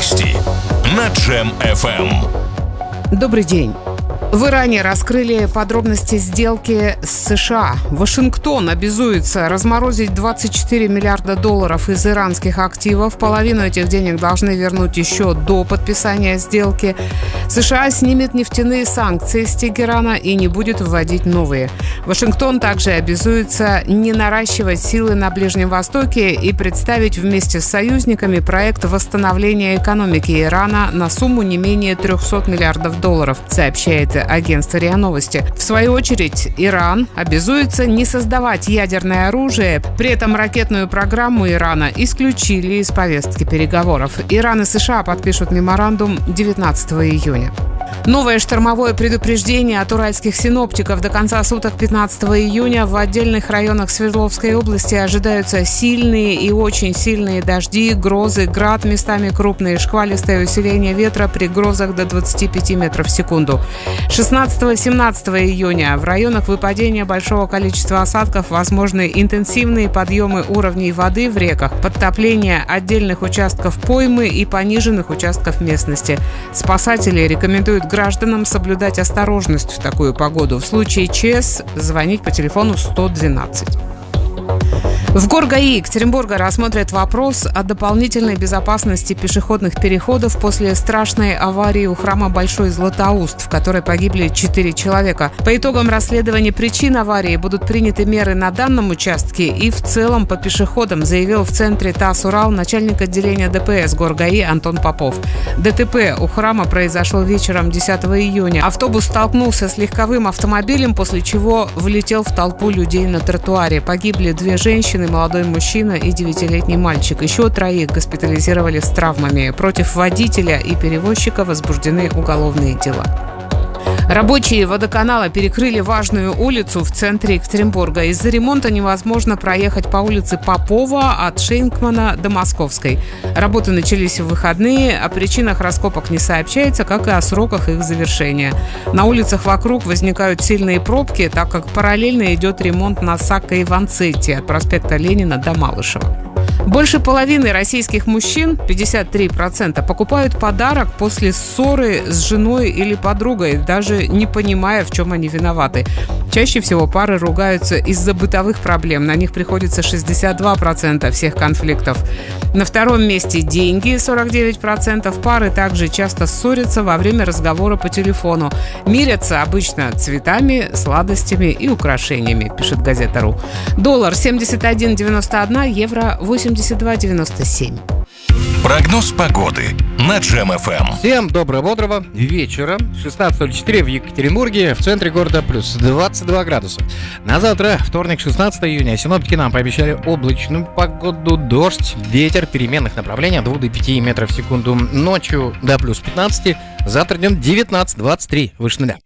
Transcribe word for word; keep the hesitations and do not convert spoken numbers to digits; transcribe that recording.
Новости на Джем эф эм. Добрый день. В Иране раскрыли подробности сделки с США. Вашингтон обязуется разморозить двадцать четыре миллиарда долларов из иранских активов. Половину этих денег должны вернуть еще до подписания сделки. США снимет нефтяные санкции с Тегерана и не будет вводить новые. Вашингтон также обязуется не наращивать силы на Ближнем Востоке и представить вместе с союзниками проект восстановления экономики Ирана на сумму не менее триста миллиардов долларов, сообщает агентство РИА Новости. В свою очередь, Иран обязуется не создавать ядерное оружие. При этом ракетную программу Ирана исключили из повестки переговоров. Иран и США подпишут меморандум девятнадцатого июня. Новое штормовое предупреждение от уральских синоптиков. До конца суток пятнадцатого июня в отдельных районах Свердловской области ожидаются сильные и очень сильные дожди, грозы, град, местами крупные, шквалистое усиление ветра при грозах до двадцати пяти метров в секунду. шестнадцатого-семнадцатого июня в районах выпадения большого количества осадков возможны интенсивные подъемы уровней воды в реках, подтопление отдельных участков поймы и пониженных участков местности. Спасатели рекомендуют гражданам соблюдать осторожность в такую погоду. В случае ЧС звонить по телефону сто двенадцать. В ГорГАИ Екатеринбурга рассмотрят вопрос о дополнительной безопасности пешеходных переходов после страшной аварии у храма Большой Златоуст, в которой погибли четыре человека. По итогам расследования причин аварии будут приняты меры на данном участке и в целом по пешеходам, заявил в центре ТАСС «Урал» начальник отделения ДПС ГорГАИ Антон Попов. ДТП у храма произошло вечером десятого июня. Автобус столкнулся с легковым автомобилем, после чего влетел в толпу людей на тротуаре. Погибли две женщины, молодой мужчина и девятилетний мальчик. Еще троих госпитализировали с травмами. Против водителя и перевозчика возбуждены уголовные дела. Рабочие водоканала перекрыли важную улицу в центре Екатеринбурга. Из-за ремонта невозможно проехать по улице Попова от Шейнкмана до Московской. Работы начались в выходные, о причинах раскопок не сообщается, как и о сроках их завершения. На улицах вокруг возникают сильные пробки, так как параллельно идет ремонт на Сакко и Ванцетти от проспекта Ленина до Малышева. Больше половины российских мужчин, пятьдесят три процента, покупают подарок после ссоры с женой или подругой, даже не понимая, в чем они виноваты. Чаще всего пары ругаются из-за бытовых проблем. На них приходится шестьдесят два процента всех конфликтов. На втором месте деньги, сорок девять процентов. Пары также часто ссорятся во время разговора по телефону. Мирятся обычно цветами, сладостями и украшениями, пишет газета.ру. Доллар семьдесят один девяносто один, евро восемьдесят два девяносто семь. Прогноз погоды на Джем эф эм. Всем доброго-бодрого вечера. шестнадцать ноль четыре в Екатеринбурге, в центре города плюс двадцать два градуса. На завтра, вторник, шестнадцатого июня, синоптики нам пообещали облачную погоду, дождь, ветер переменных направлений от двух до пяти метров в секунду. Ночью до плюс пятнадцати, завтра днем девятнадцать двадцать три выше нуля.